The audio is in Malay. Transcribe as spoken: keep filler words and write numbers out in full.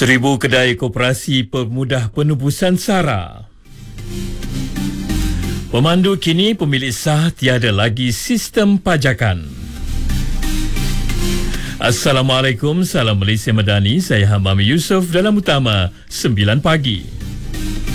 Seribu kedai koperasi pemudah penebusan SARA. Pemandu kini pemilik sah tiada lagi sistem pajakan. Assalamualaikum, salam Malaysia Madani. Saya Hamam Yusof dalam Utama sembilan pagi.